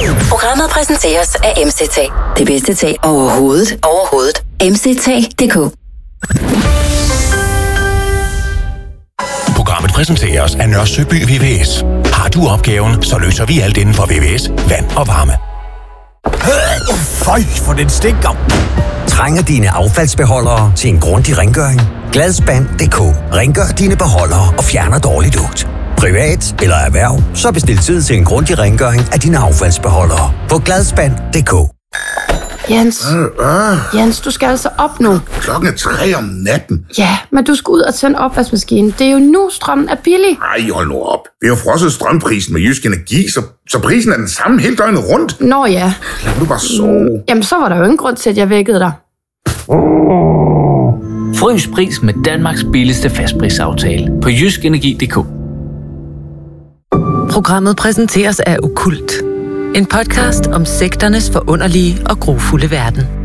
Programmet præsenteres af MCT. Det bedste tag overhovedet. MCT.dk. Programmet præsenteres af Nørre Søby VVS. Har du opgaven, så løser vi alt inden for VVS, vand og varme. Føj, for den stinker. Trænger dine affaldsbeholdere til en grundig rengøring? Gladspand.dk. Rengør dine beholdere og fjerner dårlig lugt. Privat eller erhverv, så bestil tid til en grundig rengøring af dine affaldsbeholdere på Gladspand.dk. Jens, du skal altså op nu. 3:00 om natten. Ja, men du skal ud og tænde opvaskemaskinen. Det er jo nu, strømmen er billig. Ej, hold nu op. Vi har frosset strømprisen med Jysk Energi, så prisen er den samme hele døgnet rundt. Nå ja. Lad du bare sove. Jamen, så var der jo ingen grund til, at jeg vækkede dig. Frys pris med Danmarks billigste fastprisaftale på jyskenergi.dk. Programmet præsenteres af Okkult. En podcast om sekternes forunderlige og grufulde verden.